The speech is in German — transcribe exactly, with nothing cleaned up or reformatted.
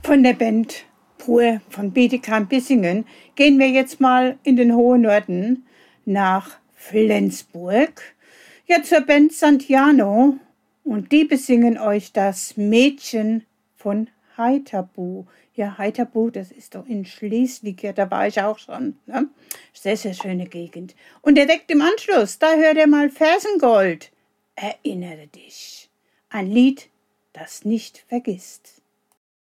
Von der Band Pur von Bietigheim-Bissingen gehen wir jetzt mal in den hohen Norden nach Flensburg. Ja, zur Band Santiano, und die besingen euch das Mädchen von Heiterbu. Ja, Heiterbu, das ist doch in Schleswig, ja, da war ich auch schon. Ne? Sehr, sehr schöne Gegend. Und direkt im Anschluss, da hört ihr mal Fersengold. Erinnere dich. Ein Lied, das nicht vergisst.